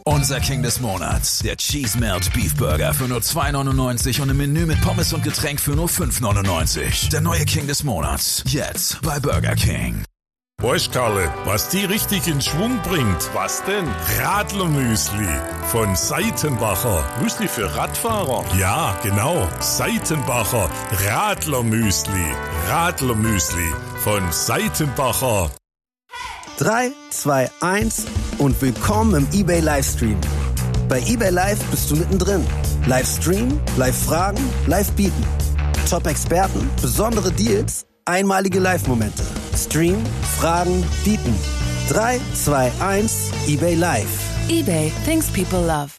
Unser King des Monats, der Cheese Melt Beef Burger für nur $2,99 und im Menü mit Pommes und Getränk für nur $5,99. Der neue King des Monats, jetzt bei Burger King. Weißt, Karle, was die richtig in Schwung bringt? Was denn? Radlermüsli von Seitenbacher. Müsli für Radfahrer? Ja, genau. Seitenbacher Radlermüsli. Radlermüsli von Seitenbacher. 3, 2, 1 und willkommen im eBay Livestream. Bei eBay Live bist du mittendrin. Livestream, Live-Fragen, Live-Bieten. Top-Experten, besondere Deals, einmalige Live-Momente. Stream, Fragen, Bieten. 3, 2, 1, eBay Live. eBay, things people love.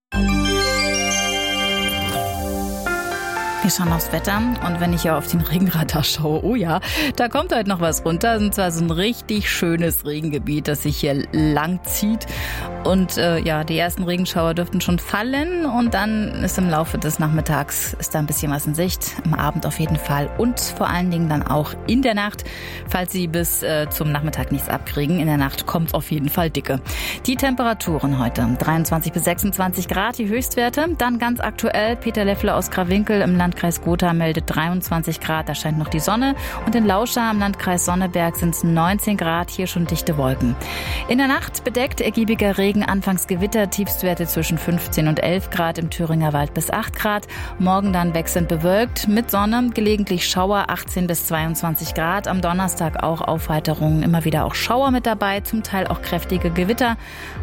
Wir schauen aufs Wetter und wenn ich hier auf den Regenradar schaue, oh ja, da kommt heute noch was runter. Und zwar so ein richtig schönes Regengebiet, das sich hier lang zieht. Und die ersten Regenschauer dürften schon fallen und dann ist im Laufe des Nachmittags ist da ein bisschen was in Sicht. Am Abend auf jeden Fall und vor allen Dingen dann auch in der Nacht, falls Sie bis zum Nachmittag nichts abkriegen. In der Nacht kommt auf jeden Fall Dicke. Die Temperaturen heute 23 bis 26 Grad, die Höchstwerte. Dann ganz aktuell Peter Leffler aus Krawinkel im Landkreis Gotha meldet 23 Grad, da scheint noch die Sonne. Und in Lauscha im Landkreis Sonneberg sind es 19 Grad, hier schon dichte Wolken. In der Nacht bedeckt ergiebiger Regen, anfangs Gewitter, Tiefstwerte zwischen 15 und 11 Grad, im Thüringer Wald bis 8 Grad. Morgen dann wechselnd bewölkt, mit Sonne, gelegentlich Schauer, 18 bis 22 Grad. Am Donnerstag auch Aufheiterungen, immer wieder auch Schauer mit dabei, zum Teil auch kräftige Gewitter,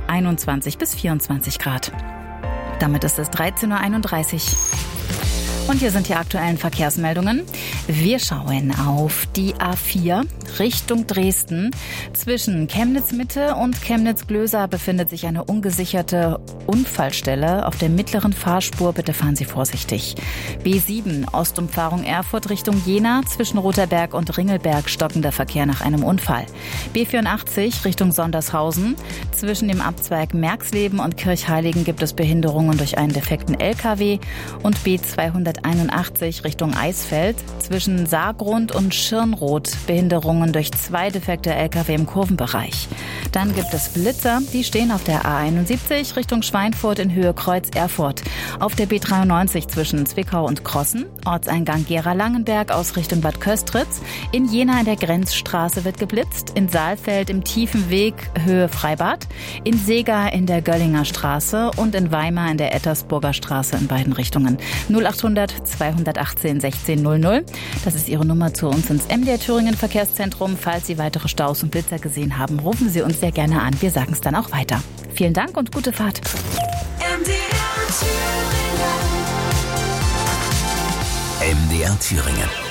21 bis 24 Grad. Damit ist es 13.31 Uhr. Und hier sind die aktuellen Verkehrsmeldungen. Wir schauen auf die A4 Richtung Dresden. Zwischen Chemnitz-Mitte und Chemnitz-Glösa befindet sich eine ungesicherte Unfallstelle auf der mittleren Fahrspur. Bitte fahren Sie vorsichtig. B7 Ostumfahrung Erfurt Richtung Jena. Zwischen Rotherberg und Ringelberg stockender Verkehr nach einem Unfall. B84 Richtung Sondershausen. Zwischen dem Abzweig Merxleben und Kirchheiligen gibt es Behinderungen durch einen defekten LKW. Und B281 Richtung Eisfeld. Zwischen Saargrund und Schirnroth Behinderungen durch 2 defekte LKW im Kurvenbereich. Dann gibt es Blitzer, die stehen auf der A71 Richtung Schweinfurt in Höhe Kreuz Erfurt. Auf der B93 zwischen Zwickau und Krossen. Ortseingang Gera-Langenberg aus Richtung Bad Köstritz. In Jena in der Grenzstraße wird geblitzt. In Saalfeld im tiefen Weg Höhe Freibad. In Seegar in der Göllinger Straße und in Weimar in der Ettersburger Straße in beiden Richtungen. 0800 218 16 00. Das ist Ihre Nummer zu uns ins MDR Thüringen Verkehrszentrum. Falls Sie weitere Staus und Blitzer gesehen haben, rufen Sie uns sehr gerne an. Wir sagen es dann auch weiter. Vielen Dank und gute Fahrt. MDR Thüringen.